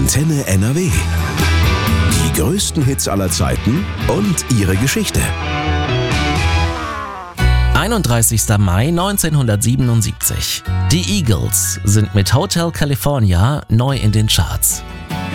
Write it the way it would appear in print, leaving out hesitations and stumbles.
Antenne NRW. Die größten Hits aller Zeiten und ihre Geschichte. 31. Mai 1977. Die Eagles sind mit Hotel California neu in den Charts.